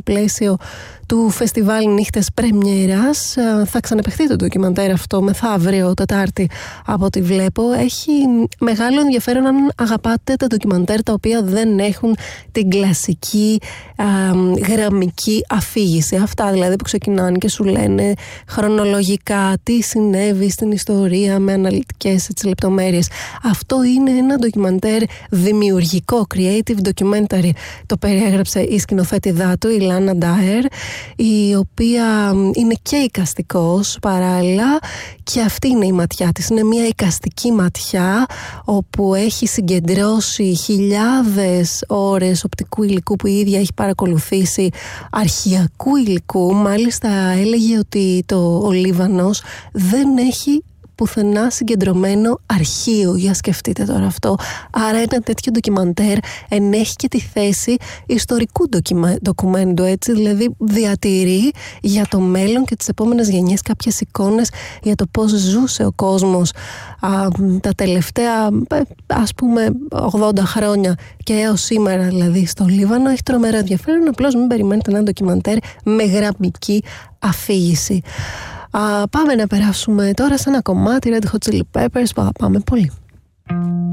πλαίσιο του φεστιβάλ Νύχτες Πρεμιέρας. Θα ξαναπαιχτεί το ντοκιμαντέρ αυτό μεθαύριο Τετάρτη από ό,τι βλέπω. Έχει μεγάλο ενδιαφέρον αν αγαπάτε τα ντοκιμαντέρ τα οποία δεν έχουν την κλασική γραμμική αφήγηση. Αυτά δηλαδή που ξεκινάνε και σου λένε χρονολογικά τι συνέβη στην ιστορία με αναλυτικές λεπτομέρειες. Αυτό είναι ένα ντοκιμαντέρ δημιουργικό, creative documentary. Το περιέγραψε η σκηνοθέτηδά του, η Λάνα Ντάερ, η οποία είναι και εικαστικός παράλληλα, και αυτή είναι η ματιά της. Είναι μια εικαστική ματιά όπου έχει συγκεντρώσει χιλιάδες ώρες οπτικού υλικού που η ίδια έχει παρακολουθήσει, αρχαιακού υλικού. Μάλιστα έλεγε ότι ο Λίβανος δεν έχει πουθενά συγκεντρωμένο αρχείο. Για σκεφτείτε τώρα αυτό. Άρα ένα τέτοιο ντοκιμαντέρ ενέχει και τη θέση ιστορικού ντοκουμέντου, έτσι, δηλαδή διατηρεί για το μέλλον και τις επόμενες γενιές κάποιες εικόνες για το πώς ζούσε ο κόσμος τα τελευταία ας πούμε 80 χρόνια και έως σήμερα δηλαδή στο Λίβανο. Έχει τρομερό ενδιαφέρον, απλώς μην περιμένετε ένα ντοκιμαντέρ με γραμμική αφήγηση. Πάμε να περάσουμε τώρα σε ένα κομμάτι Red Hot Chili Peppers που αγαπάμε πολύ.